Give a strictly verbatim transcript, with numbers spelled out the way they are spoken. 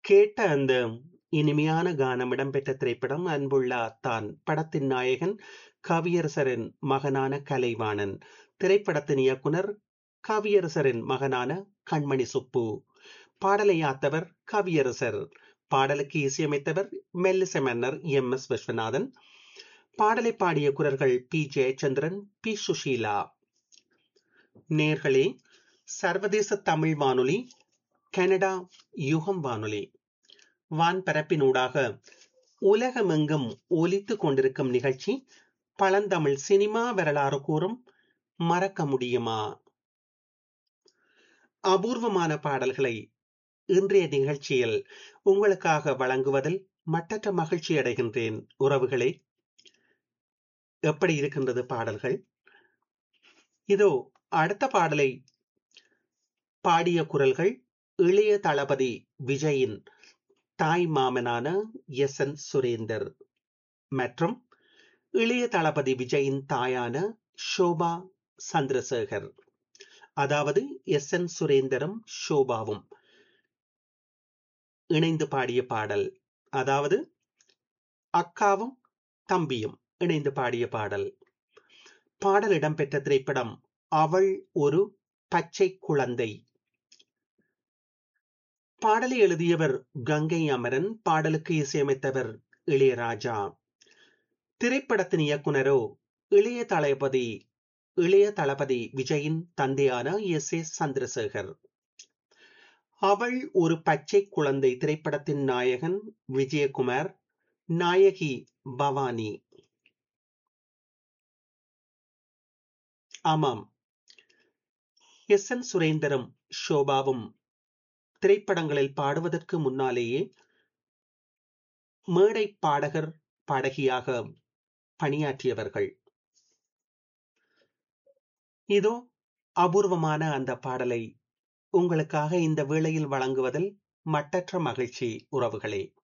கேட்ட அந்த இனிமையான கானம் இடம்பெற்ற திரைப்படம் அன்புள்ள அத்தான். படத்தின் நாயகன் கவியரசரின் மகனான கலைவாணன். திரைப்படத்தின் இயக்குனர் கவியரசரின் மகனான கண்மணி சுப்பு. பாடலை யாத்தவர் கவியரசர். பாடலுக்கு இசையமைத்தவர் மெல்லிசை மன்னர் எம் எஸ் விஸ்வநாதன். பாடலை பாடிய குரல்கள் பி ஜெயச்சந்திரன், பி சுஷீலா. நேர்களே, சர்வதேச தமிழ் வானொலி, கனடா யுகம் வானொலி வான்பரப்பினூடாக உலகமெங்கும் ஒலித்துக் கொண்டிருக்கும் நிகழ்ச்சி பழந்தமிழ் சினிமா வரலாறு கூறும் மறக்க முடியுமா? அபூர்வமான பாடல்களை இன்றைய நிகழ்ச்சியில் உங்களுக்காக வழங்குவதில் மட்டற்ற மகிழ்ச்சி அடைகின்றேன். உறவுகளே, எப்படி இருக்கின்றது பாடல்கள்? இதோ அடுத்த பாடலை பாடிய குரல்கள் இளைய தளபதி விஜயின் தாய் மாமனான எஸ் என் சுரேந்தர் மற்றும் இளைய தளபதி விஜயின் தாயான ஷோபா சந்திரசேகர். அதாவது எஸ் என் சுரேந்தரும் ஷோபாவும் இணைந்து பாடிய பாடல். அதாவது அக்காவும் தம்பியும் இணைந்து பாடிய பாடல். பாடல் இடம்பெற்ற திரைப்படம் அவள் ஒரு பச்சை குழந்தை. பாடலை எழுதியவர் கங்கை அமரன். பாடலுக்கு இசையமைத்தவர் இளையராஜா. திரைப்படத்தின் இயக்குனரோ இளைய தளபதி இளைய தளபதி விஜயின் தந்தையான எஸ் ஏ சந்திரசேகர். அவள் ஒரு பச்சை குழந்தை திரைப்படத்தின் நாயகன் விஜயகுமார், நாயகி பவானி. ஆமாம், எஸ் என் சுரேந்தரும் ஷோபாவும் திரைப்படங்களில் பாடுவதற்கு முன்னாலேயே மேடை பாடகர் பாடகியாக பணியாற்றியவர்கள். இதோ அபூர்வமான அந்த பாடலை உங்களுக்காக இந்த வேளையில் வழங்குவதில் மட்டற்ற மகிழ்ச்சி. உறவுகளே,